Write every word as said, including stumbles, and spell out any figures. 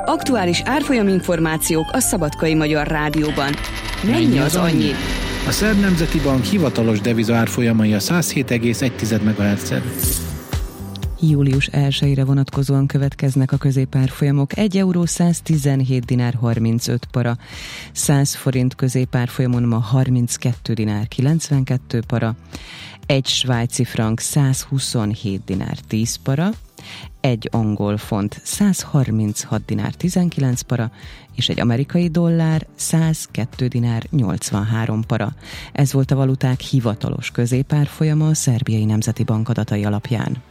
Aktuális árfolyam információk a Szabadkai Magyar Rádióban. Mennyi az annyi? A Szerb Nemzeti Bank hivatalos deviza árfolyamai a száz hét egész egy megahertzen. július elsejére vonatkozóan következnek a középárfolyamok. egy euró száztizenhét dinár harmincöt para, száz forint középárfolyamon ma harminckettő dinár kilencvenkettő para, egy svájci frank százhuszonhét dinár tíz para, egy angol font százharminchat dinár tizenkilenc para, és egy amerikai dollár százkettő dinár nyolcvanhárom para. Ez volt a valuták hivatalos középárfolyama a Szerbiai Nemzeti Bank adatai alapján.